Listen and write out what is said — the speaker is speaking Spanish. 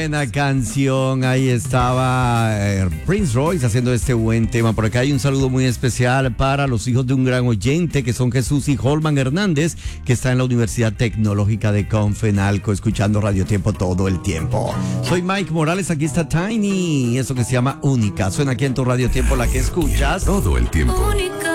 buena canción. Ahí estaba Prince Royce haciendo este buen tema. Por acá hay un saludo muy especial para los hijos de un gran oyente que son Jesús y Holman Hernández, que está en la Universidad Tecnológica de Confenalco escuchando Radio Tiempo todo el tiempo. Soy Mike Morales, aquí está Tiny, eso que se llama Única. Suena aquí en tu Radio Tiempo, la que escuchas todo el tiempo.